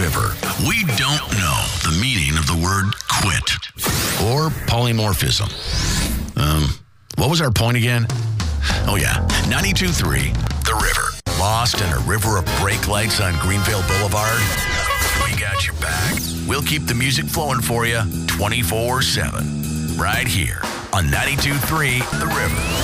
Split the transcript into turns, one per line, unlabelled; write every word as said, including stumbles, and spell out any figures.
River. We don't know the meaning of the word quit or polymorphism. Um, what was our point again? Oh, yeah, ninety-two point three, The River. Lost in a river of brake lights on Greenville Boulevard? We got your back. We'll keep the music flowing for you twenty-four seven. Right here on ninety-two point three, The River.